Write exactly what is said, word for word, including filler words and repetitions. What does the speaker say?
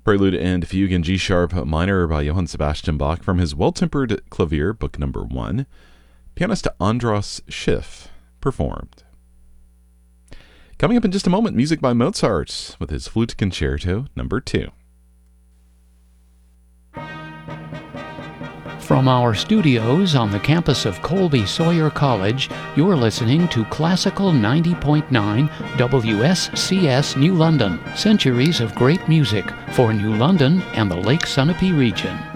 Prelude and Fugue in G Sharp minor by Johann Sebastian Bach from his Well-Tempered Clavier, book number one. Pianist Andras Schiff performed. Coming up in just a moment, music by Mozart with his Flute Concerto number two. From our studios on the campus of Colby Sawyer College, you're listening to Classical ninety point nine W S C S New London, centuries of great music for New London and the Lake Sunapee region.